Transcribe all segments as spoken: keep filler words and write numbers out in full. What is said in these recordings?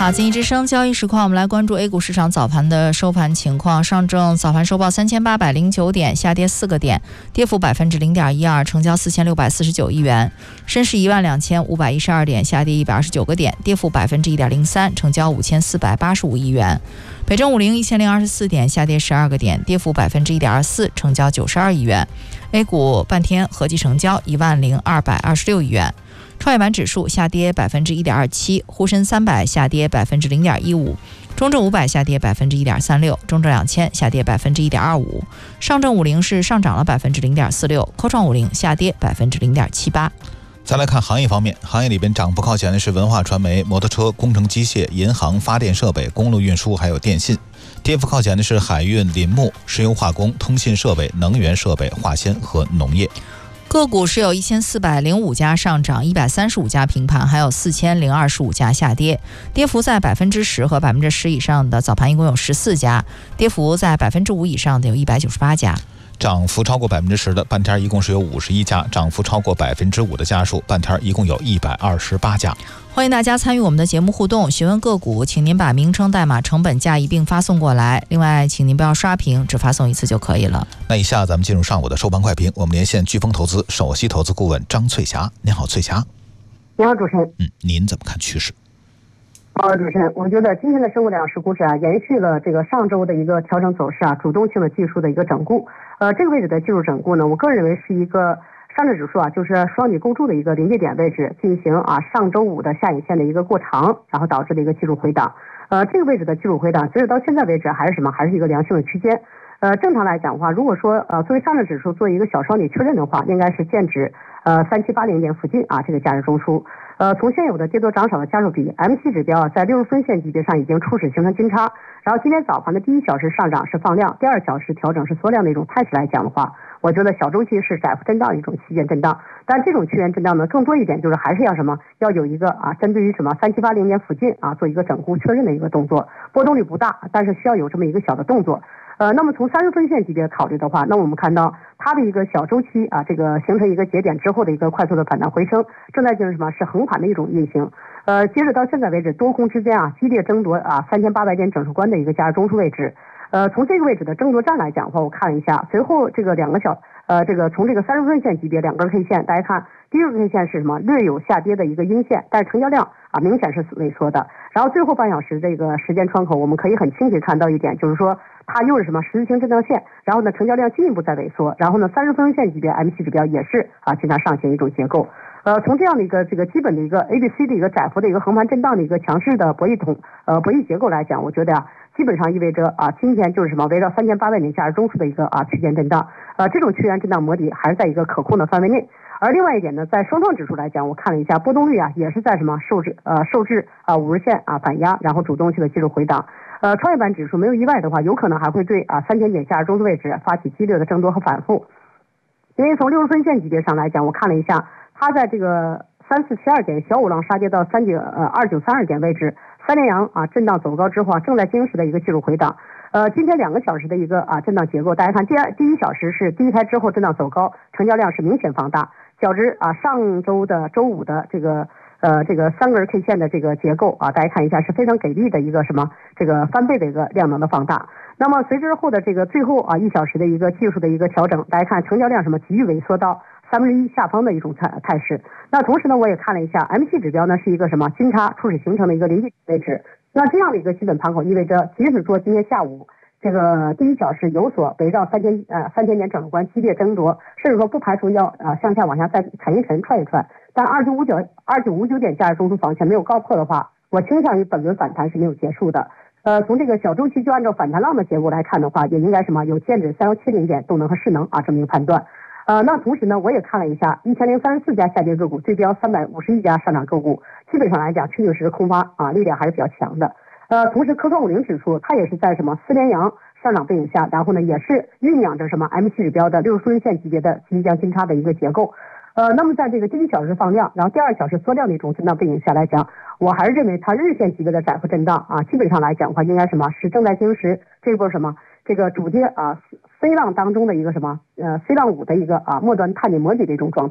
好，经济之声交易实况，我们来关注 A 股市场早盘的收盘情况。上证早盘收报三千八百零九点，下跌四个点，跌幅百分之零点一二，成交四千六百四十九亿元。深市一万两千五百一十二点，下跌一百二十九个点，跌幅百分之一点零三，成交五千四百八十五亿元。北证五零一千零二十四点，下跌十二个点，跌幅百分之一点二四，成交九十二亿元。A 股半天合计成交一万零二百二十六亿元。创业板指数下跌百分之一点二七，沪深三百下跌百分之零点一五，中证五百下跌百分之一点三六，中证两千下跌百分之一点二五，上证五零是上涨了百分之零点四六，科创五零下跌百分之零点七八。 再来看行业方面，行业里边涨幅靠前的是文化传媒、摩托车、工程机械、银行、发电设备、公路运输还有电信。跌幅靠前的是海运、林木、石油化工、通信设备、能源设备、化纤和农业。 个股是有一千四百零五家上涨，一百三十五家平盘，还有四千零二十五家下跌。跌幅在百分之十和百分之十以上的早盘一共有十四家，跌幅在百分之五以上的有一百九十八家。 涨幅超过百分之十的半天一共是有五十一家，涨幅超过百分之五的家数半天一共有一百二十八家。 欢迎大家参与我们的节目互动，询问个股，请您把名称、代码、成本价一并发送过来。另外，请您不要刷屏，只发送一次就可以了。 那以下咱们进入上午的收盘快评，我们连线飓风投资首席投资顾问张翠霞。您好，翠霞。 你好，主持人。 嗯，您怎么看趋势？ 好，主持人，我觉得今天的生物两市股指啊，延续了这个上周的一个调整走势啊，主动性的技术的一个整固。呃，这个位置的技术整固呢，我个人认为是一个上证指数啊，就是双底构筑的一个临界点位置进行啊上周五的下影线的一个过长，然后导致的一个技术回档。呃，这个位置的技术回档，截止到现在为止还是什么？还是一个良性的区间。呃，正常来讲的话，如果说呃作为上证指数做一个小双底确认的话，应该是见指呃三七八零点附近啊这个价值中枢。呃，从现有的跌多涨少的家数比 M 七 指标啊，在六十分线级别上已经初始形成金叉。然后今天早盘的第一小时上涨是放量，第二小时调整是缩量的一种态势来讲的话，我觉得小周期是窄幅震荡一种区间震荡。但这种区间震荡呢，更多一点就是还是要什么，要有一个啊，针对于什么三七八零点附近啊，做一个整固确认的一个动作，波动率不大，但是需要有这么一个小的动作。呃，那么从三十分线级别考虑的话，那我们看到它的一个小周期啊，这个形成一个节点之后的一个快速的反弹回升，正在进行什么？是横盘的一种运行。呃，截止到现在为止，多空之间啊激烈争夺啊三千八百点整数关的一个价值中枢位置。呃，从这个位置的争夺战来讲的话，我看了一下，随后这个两个小呃这个从这个三十分线级别两根 K 线，大家看第一个 K 线是什么？略有下跌的一个阴线，但是成交量啊明显是萎缩的。然后最后半小时这个时间窗口，我们可以很清晰看到一点，就是说它又是什么十字星震荡线，然后呢成交量进一步在萎缩，然后呢三十分线级别 M 七 指标也是啊经常上行一种结构。呃，从这样的一个这个基本的一个 A B C 的一个窄幅的一个横盘震荡的一个强势的博弈统呃博弈结构来讲，我觉得啊，基本上意味着啊，今天就是什么围绕三千八百点价值中枢的一个啊区间震荡，呃，这种区间震荡模底还是在一个可控的范围内。而另外一点呢，在双创指数来讲，我看了一下波动率啊，也是在什么受制呃受制啊五十线啊反压，然后主动性的技术回档。呃，创业板指数没有意外的话，有可能还会对啊三千点价值中枢位置发起激烈的争夺和反复。因为从六十分线级别上来讲，我看了一下。它在这个三四七二点小五浪杀跌到三九呃二九三二点位置，三连阳啊震荡走高之后啊，正在经时的一个技术回档。呃，今天两个小时的一个啊震荡结构，大家看第二第一小时是第一开之后震荡走高，成交量是明显放大，较之啊上周的周五的这个呃这个三根 K 线的这个结构啊，大家看一下是非常给力的一个什么这个翻倍的一个量能的放大。那么随之后的这个最后啊一小时的一个技术的一个调整，大家看成交量什么急剧萎缩到三分之一下方的一种态态势。那同时呢，我也看了一下 M 七 指标呢是一个什么金叉初始形成的一个临界位置。那这样的一个基本盘口意味着，即使说今天下午这个第一小时有所围绕三千呃三千点整数关激烈争夺，甚至说不排除要呃向下往下再沉一沉、踹一踹。但二九五九二九五九点价值中枢防线没有告破的话，我倾向于本轮反弹是没有结束的。呃，从这个小周期就按照反弹浪的结构来看的话，也应该什么有见指三幺七零点动能和势能啊这么一个判断。呃，那同时呢，我也看了一下一千零三十四家下跌个股，对标三百五十一家上涨个股，基本上来讲，确确实实空方啊力量还是比较强的。呃，同时科创五零指数它也是在什么四连阳上涨背景下，然后呢也是酝酿着什么 M 七 指标的六十分线级别的即将金叉的一个结构。呃，那么在这个第一小时放量，然后第二小时缩量的一种震荡背景下来讲，我还是认为它日线级别的窄幅震荡啊，基本上来讲的话，应该什么是正在经时这一波什么这个主跌啊 C 浪当中的一个什么呃 C 浪五的一个啊末端探底模底的一种状态。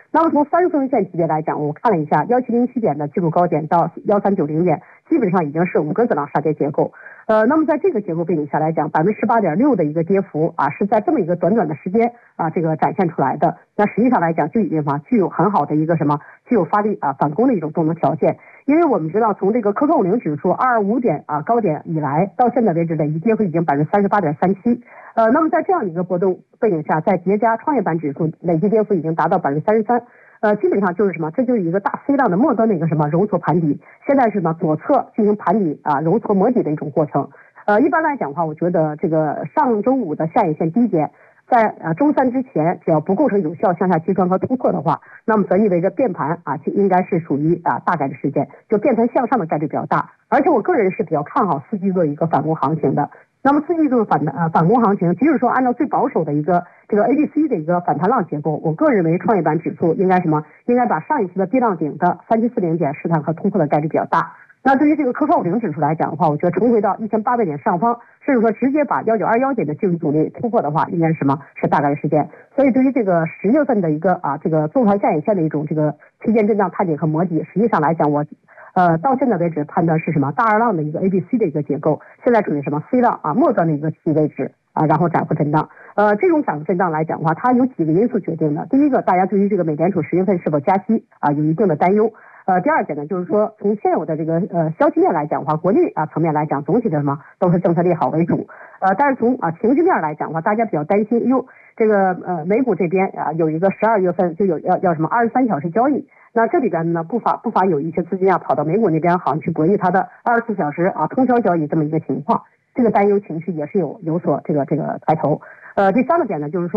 那么从三十分钟线级别来讲，我看了一下幺七零七点的技术高点到幺三九零点，基本上已经是五根子浪杀跌结构。呃，那么在这个结构背景下来讲，百分之十八点六的一个跌幅啊，是在这么一个短短的时间啊，这个展现出来的。那实际上来讲，就已经嘛具有很好的一个什么，具有发力啊反攻的一种动能条件。因为我们知道，从这个科创五零指数二二五点啊高点以来，到现在为止累计跌幅已经百分之三十八点三七。呃，那么在这样一个波动背景下，再叠加创业板指数累计跌幅已经达到百分之三十三。呃，基本上就是什么？这就是一个大 C 浪的末端的一个什么揉搓盘底，现在是呢左侧进行盘底啊揉搓磨底的一种过程。呃，一般来讲的话，我觉得这个上周五的下影线低点，在呃周三之前，只要不构成有效向下击穿和突破的话，那么则意味着变盘啊，就应该是属于啊大概率事件，就变盘向上的概率比较大。而且我个人是比较看好四季度一个反攻行情的。那么四季度反呃反攻行情，即使说按照最保守的一个这个 A B C 的一个反弹浪结构，我个人认为创业板指数应该什么？应该把上一期的跌浪顶的三七四零点试探和突破的概率比较大。那对于这个科创五零指数来讲的话，我觉得重回到一千八百点上方，甚至说直接把幺九二一点的技术阻力突破的话，应该是什么？是大概率事件。所以对于这个十月份的一个啊这个纵盘下影线的一种这个区间震荡探底和磨底，实际上来讲我。呃，到现在为止判断是什么？大二浪的一个 A B C 的一个结构，现在处于什么 C 浪啊末端的一个期位置啊，然后窄幅震荡。呃，这种窄幅震荡来讲的话，它有几个因素决定的。第一个，大家对于这个美联储十月份是否加息啊有一定的担忧。呃，第二点呢，就是说从现有的这个呃消息面来讲的话，国内啊层面来讲，总体的什么都是政策利好为主。呃，但是从啊情绪面来讲的话，大家比较担心，哟，这个呃美股这边啊有一个十二月份就有要要什么二十三小时交易。那这里边呢，不乏不乏有一些资金啊，跑到美股那边好像去博弈它的二十四小时啊通宵交易这么一个情况，这个担忧情绪也是有有所这个这个抬头。呃，第三个点呢，就是说。